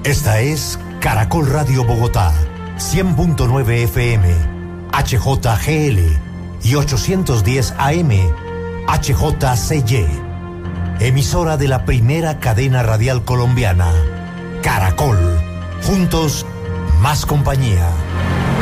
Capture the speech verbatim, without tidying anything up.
Esta es Caracol Radio Bogotá, cien punto nueve F M, H J G L y ochocientos diez A M, H J C Y. Emisora de la primera cadena radial colombiana, Caracol. Juntos, más compañía.